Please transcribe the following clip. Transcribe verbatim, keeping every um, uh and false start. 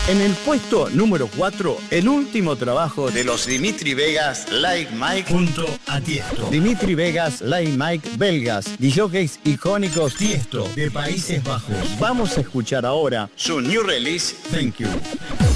En el puesto número cuatro, el último trabajo de los Dimitri Vegas, Like Mike, junto a Tiesto. Dimitri Vegas, Like Mike, belgas, D Js icónicos Tiesto, de Países Bajos. Vamos a escuchar ahora su new release, Thank You.